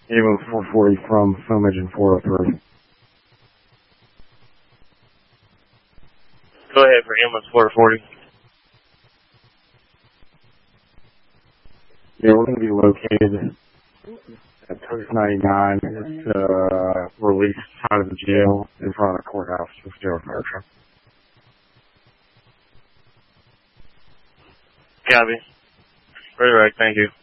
Ambulance 440 from Film Engine 403. Go ahead for ambulance 440. Yeah, we're going to be located at Post 99. It's release side of the jail in front of the courthouse with jail fire truck. Copy. Redirect, thank you.